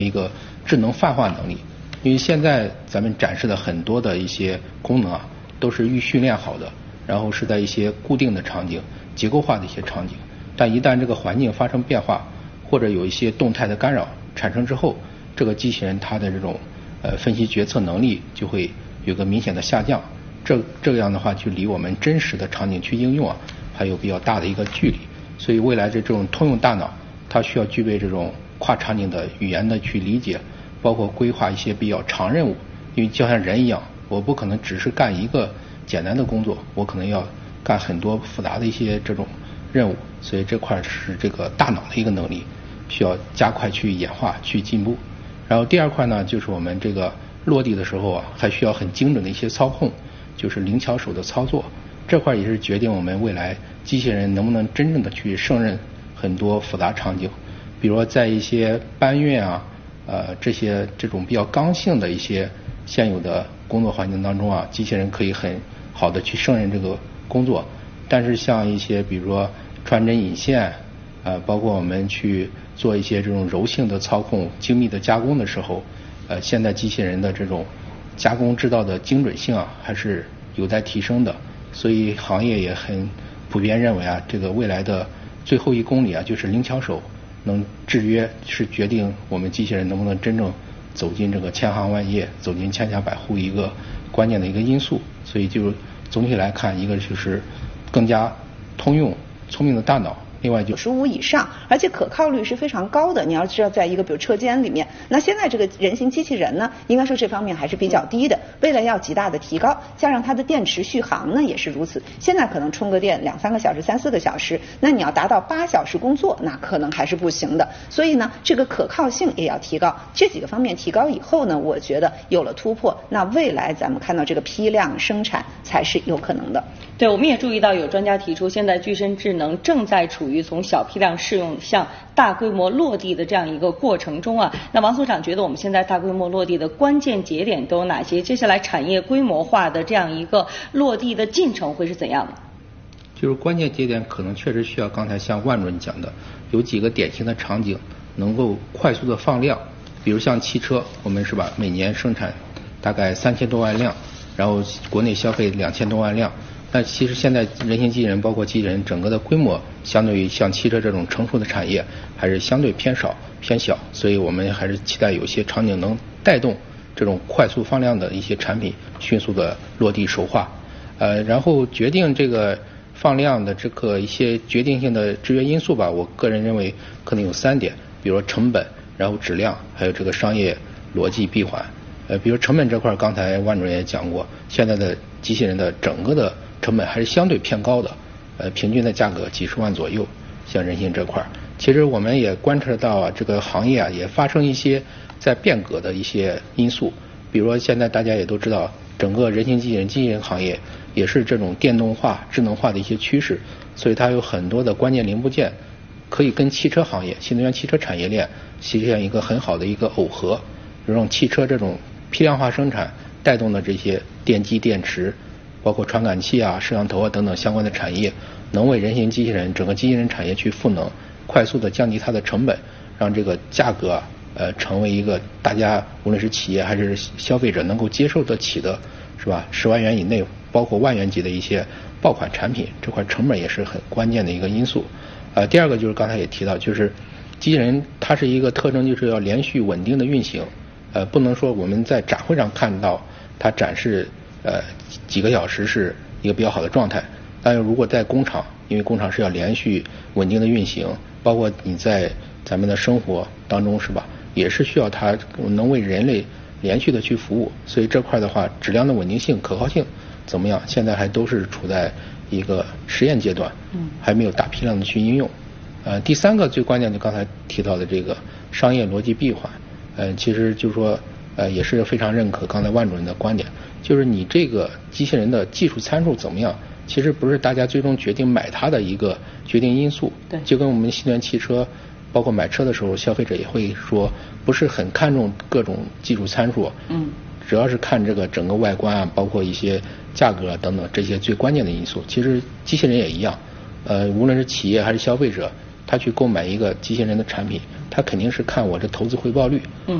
一个智能泛化能力。因为现在咱们展示的很多的一些功能啊，都是预训练好的，然后是在一些固定的场景、结构化的一些场景。但一旦这个环境发生变化，或者有一些动态的干扰产生之后，这个机器人它的这种分析决策能力就会有个明显的下降。这样的话，就离我们真实的场景去应用啊，还有比较大的一个距离。所以未来这种通用大脑，它需要具备这种跨场景的语言的去理解，包括规划一些比较长任务。因为就像人一样，我不可能只是干一个简单的工作，我可能要干很多复杂的一些这种任务。所以这块是这个大脑的一个能力，需要加快去演化、去进步。然后第二块呢，就是我们这个落地的时候啊，还需要很精准的一些操控，就是灵巧手的操作。这块也是决定我们未来机器人能不能真正的去胜任很多复杂场景。比如说在一些搬运啊、这种比较刚性的一些现有的工作环境当中啊，机器人可以很好的去胜任这个工作。但是像一些比如说穿针引线，包括我们去做一些这种柔性的操控、精密的加工的时候，现在机器人的这种加工制造的精准性啊，还是有待提升的。所以行业也很普遍认为啊，这个未来的最后1公里啊，就是灵巧手能制约，是决定我们机器人能不能真正走进这个千行万业、走进千家百户一个关键的一个因素。所以就总体来看，一个就是更加通用、聪明的大脑。另外 95以上，而且可靠率是非常高的。你要知道，在一个比如车间里面，那现在这个人形机器人呢，应该说这方面还是比较低的。为了要极大的提高，加上它的电池续航呢也是如此。现在可能充个电2-3个小时、3-4个小时，那你要达到8小时工作，那可能还是不行的。所以呢，这个可靠性也要提高。这几个方面提高以后呢，我觉得有了突破，那未来咱们看到这个批量生产才是有可能的。 对，我们也注意到有专家提出，现在具身智能正在处于从小批量试用向大规模落地的这样一个过程中啊。那王所长觉得我们现在大规模落地的关键节点都有哪些？接下来产业规模化的这样一个落地的进程会是怎样的？ 就是关键节点可能确实需要刚才像万主任讲的，有几个典型的场景能够快速的放量。比如像汽车，我们是吧，每年生产大概3000多万辆，然后国内消费2000多万辆。但其实现在人形机器人包括机器人整个的规模，相对于像汽车这种成熟的产业还是相对偏小，所以我们还是期待有些场景能带动这种快速放量的一些产品迅速的落地首化。然后决定这个放量的这个一些决定性的制约因素吧，我个人认为可能有3点，比如说成本，然后质量，还有这个商业逻辑闭环。比如成本这块，刚才万主任也讲过，现在的机器人的整个的成本还是相对偏高的，平均的价格几十万左右。像人形这块，其实我们也观察到啊，这个行业啊也发生一些在变革的一些因素。比如说现在大家也都知道，整个人形机器人行业也是这种电动化、智能化的一些趋势，所以它有很多的关键零部件可以跟汽车行业、新能源汽车产业链实现一个很好的一个耦合，让汽车这种批量化生产带动的这些电机、电池，包括传感器啊、摄像头啊等等相关的产业，能为人形机器人整个机器人产业去赋能，快速的降低它的成本，让这个价格成为一个大家无论是企业还是消费者能够接受得起的，是吧？10万元以内，包括万元级的一些爆款产品，这块成本也是很关键的一个因素。第二个就是刚才也提到，就是机器人它是一个特征，就是要连续稳定的运行，不能说我们在展会上看到它展示几个小时是一个比较好的状态，但是如果在工厂，因为工厂是要连续稳定的运行，包括你在咱们的生活当中是吧，也是需要它能为人类连续的去服务，所以这块的话，质量的稳定性、可靠性怎么样，现在还都是处在一个实验阶段，还没有大批量的去应用。第3个最关键的，刚才提到的这个商业逻辑闭环，其实就是说，也是非常认可刚才万主任的观点，就是你这个机器人的技术参数怎么样，其实不是大家最终决定买它的一个决定因素。 对， 就跟我们新能源汽车，包括买车的时候，消费者也会说，不是很看重各种技术参数，主要是看这个整个外观啊，包括一些价格啊等等这些最关键的因素。其实机器人也一样，无论是企业还是消费者， 他去购买一个机器人的产品，他肯定是看我这投资回报率。